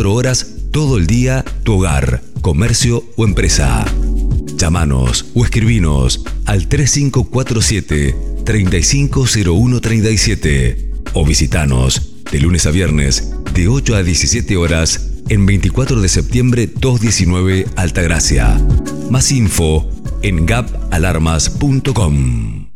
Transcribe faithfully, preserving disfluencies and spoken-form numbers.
veinticuatro horas todo el día tu hogar, comercio o empresa. Llámanos o escribinos al tres cinco cuatro siete, tres cinco cero uno tres siete o visitanos de lunes a viernes de ocho a diecisiete horas en veinticuatro de septiembre doscientos diecinueve Altagracia. Más info en gap alarmas punto com.